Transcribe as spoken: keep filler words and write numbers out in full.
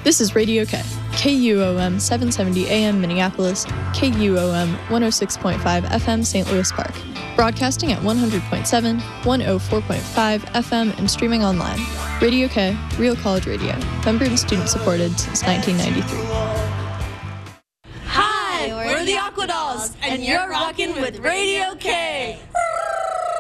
This is Radio K, K U O M seven seventy A M Minneapolis, K U O M one oh six point five F M Saint Louis Park, broadcasting at one hundred point seven, one oh four point five F M and streaming online. Radio K, Real College Radio, member and student supported since nineteen ninety-three. Hi, we're the Aqua Dolls, and you're rocking with Radio K.